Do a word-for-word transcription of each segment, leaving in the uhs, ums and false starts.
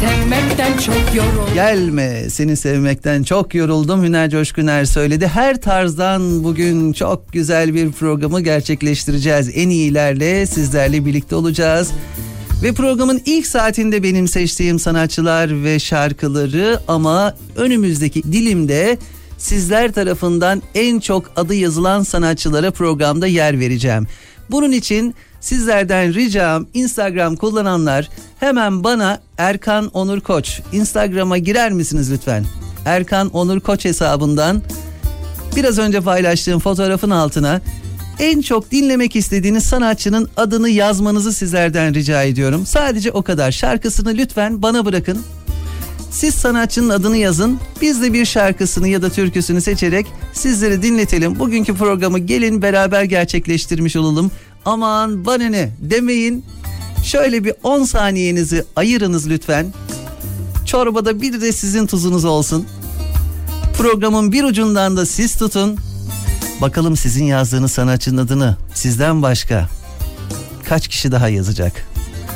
sevmekten çok yoruldum. Gelme seni sevmekten çok yoruldum. Hüner Coşkuner söyledi. Her tarzdan bugün çok güzel bir programı gerçekleştireceğiz. En iyilerle sizlerle birlikte olacağız. Ve programın ilk saatinde benim seçtiğim sanatçılar ve şarkıları, ama önümüzdeki dilimde sizler tarafından en çok adı yazılan sanatçılara programda yer vereceğim. Bunun için sizlerden ricam, Instagram kullananlar hemen bana Erkan Onur Koç, Instagram'a girer misiniz lütfen? Erkan Onur Koç hesabından biraz önce paylaştığım fotoğrafın altına en çok dinlemek istediğiniz sanatçının adını yazmanızı sizlerden rica ediyorum. Sadece o kadar. Şarkısını lütfen bana bırakın. Siz sanatçının adını yazın. Biz de bir şarkısını ya da türküsünü seçerek sizlere dinletelim. Bugünkü programı gelin beraber gerçekleştirmiş olalım. Aman bana ne demeyin. Şöyle bir on saniyenizi ayırınız lütfen. Çorbada bir de sizin tuzunuz olsun. Programın bir ucundan da siz tutun. Bakalım sizin yazdığınız sanatçının adını sizden başka kaç kişi daha yazacak?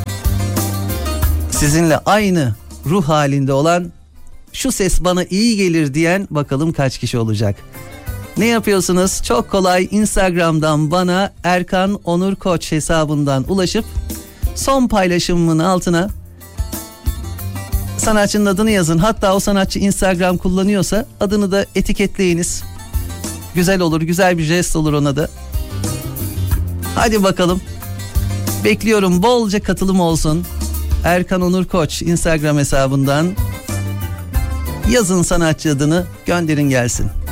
Sizinle aynı ruh halinde olan, şu ses bana iyi gelir diyen bakalım kaç kişi olacak? Ne yapıyorsunuz? Çok kolay, Instagram'dan bana Erkan Onur Koç hesabından ulaşıp son paylaşımımın altına sanatçının adını yazın. Hatta o sanatçı Instagram kullanıyorsa adını da etiketleyiniz. Güzel olur, güzel bir jest olur ona da. Hadi bakalım. Bekliyorum, bolca katılım olsun. Erkan Onur Koç Instagram hesabından yazın sanatçı adını, gönderin gelsin.